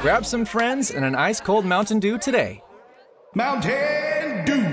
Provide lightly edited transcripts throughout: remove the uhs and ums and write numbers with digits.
Grab some friends and an ice-cold Mountain Dew today. Mountain Dew.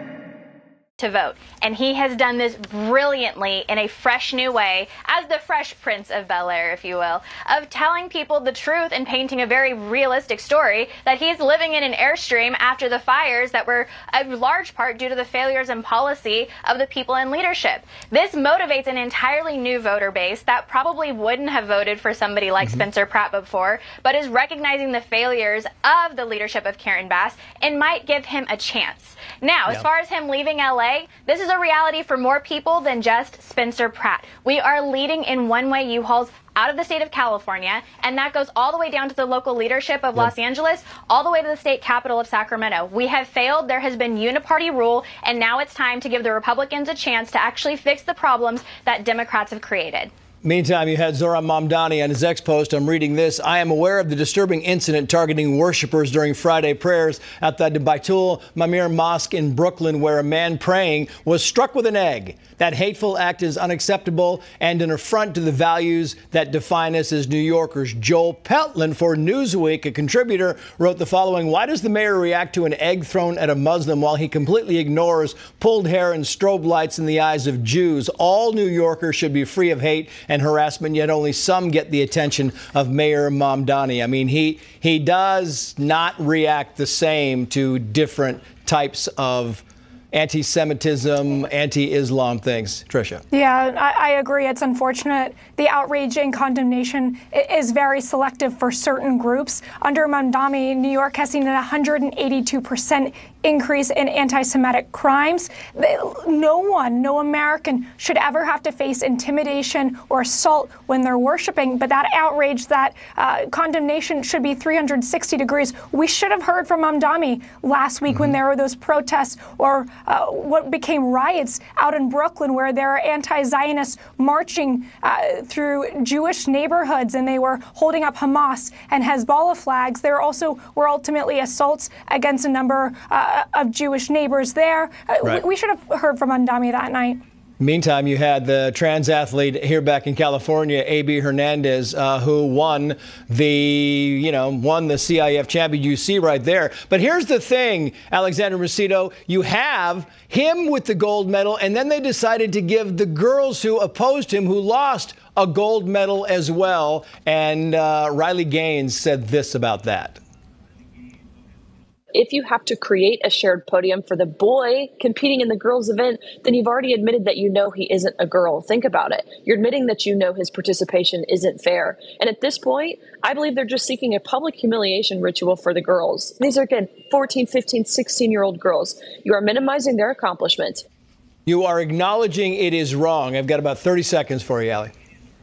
To vote. And he has done this brilliantly in a fresh new way, as the Fresh Prince of Bel-Air, if you will, of telling people the truth and painting a very realistic story that he's living in an Airstream after the fires that were a large part due to the failures and policy of the people in leadership. This motivates an entirely new voter base that probably wouldn't have voted for somebody like Spencer Pratt before, but is recognizing the failures of the leadership of Karen Bass and might give him a chance. Now, as far as him leaving LA, this is a reality for more people than just Spencer Pratt. We are leading in one-way U-Hauls out of the state of California, and that goes all the way down to the local leadership of Los Angeles, all the way to the state capital of Sacramento. We have failed. There has been uniparty rule, and now it's time to give the Republicans a chance to actually fix the problems that Democrats have created. Meantime, you had Zohran Mamdani on his X post. I'm reading this. I am aware of the disturbing incident targeting worshipers during Friday prayers outside the Baitul Mamir Mosque in Brooklyn, where a man praying was struck with an egg. That hateful act is unacceptable and an affront to the values that define us as New Yorkers. Joel Peltland for Newsweek, a contributor, wrote the following: why does the mayor react to an egg thrown at a Muslim while he completely ignores pulled hair and strobe lights in the eyes of Jews? All New Yorkers should be free of hate and harassment, yet only some get the attention of Mayor Mamdani. I mean, he does not react the same to different types of anti-Semitism, anti-Islam things. Tricia. Yeah, I agree. It's unfortunate. The outrage and condemnation is very selective for certain groups. Under Mamdani, New York has seen a 182% increase in anti-Semitic crimes. No American should ever have to face intimidation or assault when they're worshiping, but that outrage, that condemnation should be 360 degrees. We should have heard from Mamdani last week when there were those protests or what became riots out in Brooklyn, where there are anti-Zionists marching through Jewish neighborhoods, and they were holding up Hamas and Hezbollah flags. There also were ultimately assaults against a number of Jewish neighbors there. We should have heard from Mamdani that night. Meantime, you had the trans athlete here back in California, A.B. Hernandez, who won the CIF champion. You see right there. But here's the thing, Alexander Macedo, you have him with the gold medal, and then they decided to give the girls who opposed him, who lost, a gold medal as well. And Riley Gaines said this about that. If you have to create a shared podium for the boy competing in the girls' event, then you've already admitted that you know he isn't a girl. Think about it. You're admitting that you know his participation isn't fair. And at this point, I believe they're just seeking a public humiliation ritual for the girls. These are, again, 14, 15, 16-year-old girls. You are minimizing their accomplishments. You are acknowledging it is wrong. I've got about 30 seconds for you, Allie.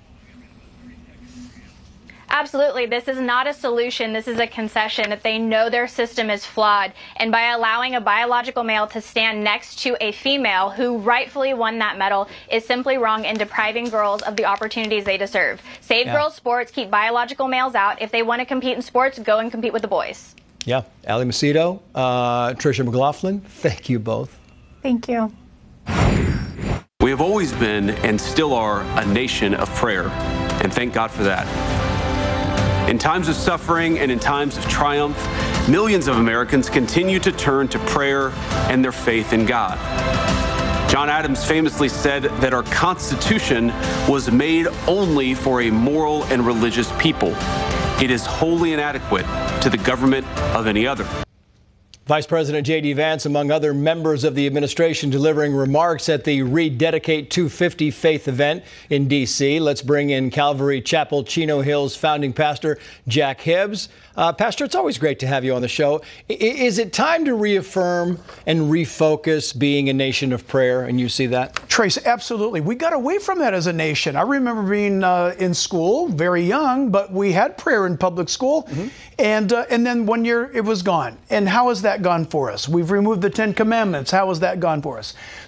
Absolutely. This is not a solution. This is a concession that they know their system is flawed. And by allowing a biological male to stand next to a female who rightfully won that medal is simply wrong and depriving girls of the opportunities they deserve. Save girls' sports, keep biological males out. If they want to compete in sports, go and compete with the boys. Yeah. Allie Macedo, Tricia McLaughlin, thank you both. Thank you. We have always been and still are a nation of prayer, and thank God for that. In times of suffering and in times of triumph, millions of Americans continue to turn to prayer and their faith in God. John Adams famously said that our Constitution was made only for a moral and religious people. It is wholly inadequate to the government of any other. Vice President J.D. Vance, among other members of the administration, delivering remarks at the Rededicate 250 Faith event in D.C. Let's bring in Calvary Chapel Chino Hills founding pastor Jack Hibbs. Pastor, it's always great to have you on the show. Is it time to reaffirm and refocus being a nation of prayer, and you see that? Trace, absolutely. We got away from that as a nation. I remember being in school, very young, but we had prayer in public school. And then 1 year it was gone. And how has that gone for us? We've removed the 10 Commandments. How has that gone for us?